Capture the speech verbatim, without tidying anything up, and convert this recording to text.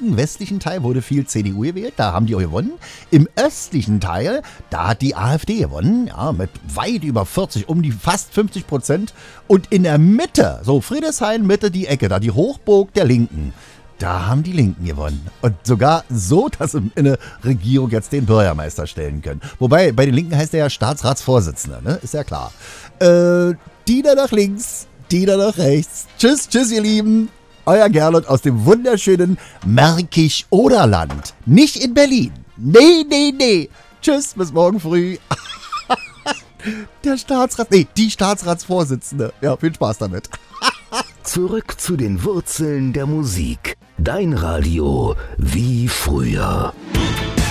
linken westlichen Teil wurde viel C D U gewählt, da haben die auch gewonnen. Im östlichen Teil, da hat die AfD gewonnen, ja, mit weit über vierzig, um die fast fünfzig Prozent. Und in der Mitte, so Friedrichshain, Mitte die Ecke, da die Hochburg der Linken, da haben die Linken gewonnen. Und sogar so, dass sie in eine Regierung jetzt den Bürgermeister stellen können. Wobei, bei den Linken heißt er ja Staatsratsvorsitzender, ne? Ist ja klar. Äh, die da nach links, die da nach rechts. Tschüss, tschüss, ihr Lieben. Euer Gerlot aus dem wunderschönen Märkisch-Oderland. Nicht in Berlin. Nee, nee, nee. Tschüss, bis morgen früh. Der Staatsrat, nee, die Staatsratsvorsitzende. Ja, viel Spaß damit. Zurück zu den Wurzeln der Musik. Dein Radio wie früher.